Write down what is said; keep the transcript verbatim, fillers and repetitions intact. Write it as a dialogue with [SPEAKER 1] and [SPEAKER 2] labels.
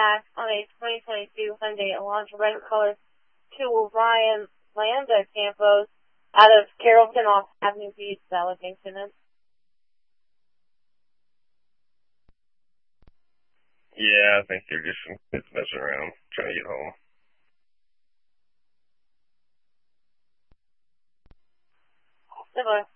[SPEAKER 1] back on a twenty twenty-two Hyundai Elantra red color to Ryan Landa Campos out of Carrollton off Avenue Beach. That location is.
[SPEAKER 2] Yeah, I think they're just it's messing around, trying to get home.
[SPEAKER 1] Similar.